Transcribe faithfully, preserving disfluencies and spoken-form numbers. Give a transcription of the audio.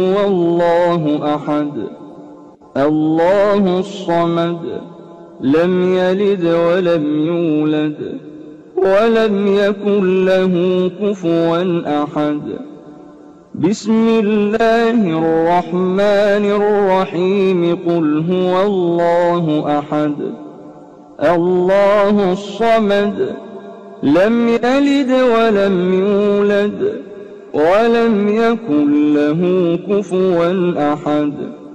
هو الله أحد الله الصمد لم يلد ولم يولد ولم يكن له كفوا أحد. بسم الله الرحمن الرحيم قل هو الله أحد الله الصمد لم يلد ولم يولد ولم يكن له كفوا أحد.